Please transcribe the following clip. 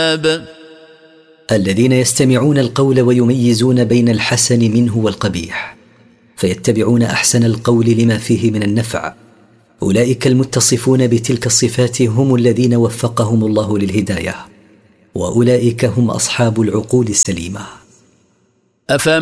الذين يستمعون القول ويميزون بين الحسن منه والقبيح فيتبعون أحسن القول لما فيه من النفع، أولئك المتصفون بتلك الصفات هم الذين وفقهم الله للهداية، وأولئك هم أصحاب العقول السليمة.